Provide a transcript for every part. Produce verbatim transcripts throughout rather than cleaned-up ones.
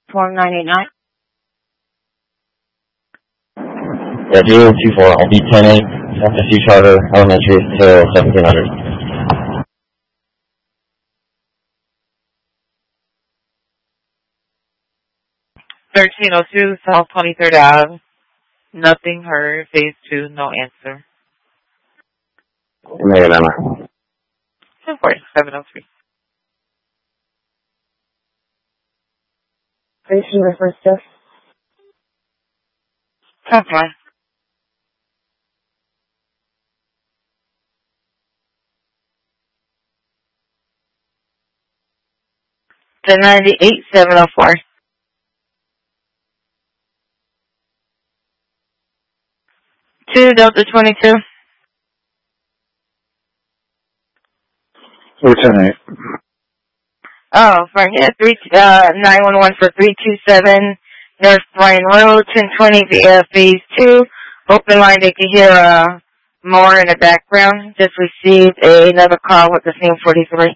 Form nine eight nine. Yeah, zero two four. I'll be ten eight. F S U Charter Elementary till seventeen hundred. thirteen oh two South twenty-third Avenue. Nothing heard. Phase two, no answer. Negative, Emma. ten four seven oh three. Station reference desk. ten five. ten ninety-eight seven oh four. two Delta twenty-two. Four ten eight. Oh, for yeah, three uh nine one one for three two seven North Bryan Road, ten twenty via phase two. Open line, they can hear uh more in the background. Just received another call with the same forty-three.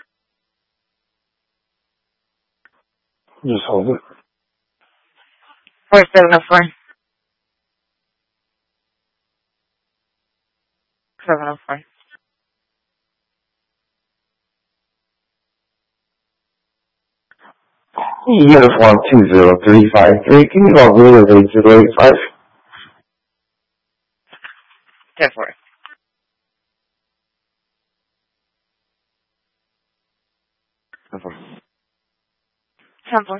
Just hold it. Four seven oh four. seven oh four. Uniform two zero three five three. Can you go rule of eight zero eight five? ten four. ten four. ten four.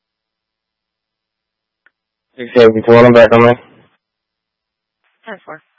six seven two one, I'm back on there. ten four.